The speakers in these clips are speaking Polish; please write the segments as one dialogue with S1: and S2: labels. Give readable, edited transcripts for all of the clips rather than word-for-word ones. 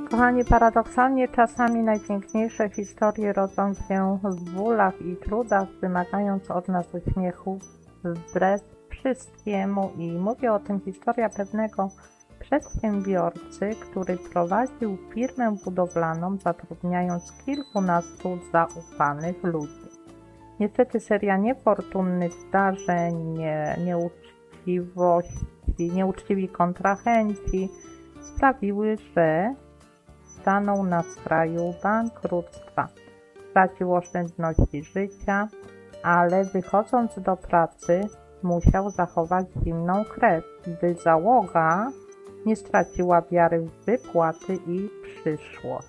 S1: Kochani, paradoksalnie czasami najpiękniejsze historie rodzą się w bólach i trudach, wymagając od nas uśmiechu wbrew wszystkiemu. I mówię o tym historia pewnego przedsiębiorcy, który prowadził firmę budowlaną, zatrudniając kilkunastu zaufanych ludzi. Niestety seria niefortunnych zdarzeń, nieuczciwi kontrahenci sprawiły, że stanął na skraju bankructwa. Stracił oszczędności życia, ale wychodząc do pracy musiał zachować zimną krew, by załoga nie straciła wiary w wypłaty i przyszłość.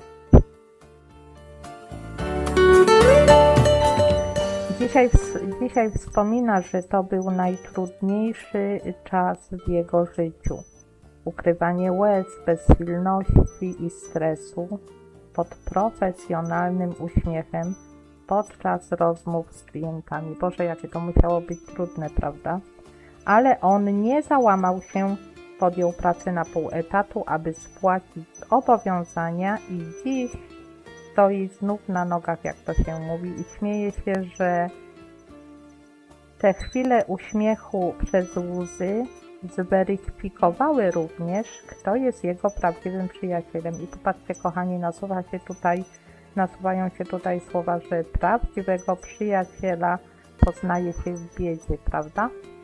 S1: Dzisiaj wspomina, że to był najtrudniejszy czas w jego życiu. Ukrywanie łez, bezsilności i stresu pod profesjonalnym uśmiechem podczas rozmów z klientami. Boże, jakie to musiało być trudne, prawda? Ale on nie załamał się, podjął pracę na pół etatu, aby spłacić zobowiązania i dziś stoi znów na nogach, jak to się mówi, i śmieje się, że te chwile uśmiechu przez łzy zweryfikowały również, kto jest jego prawdziwym przyjacielem. I popatrzcie, kochani, nasuwają się tutaj słowa, że prawdziwego przyjaciela poznaje się w biedzie, prawda?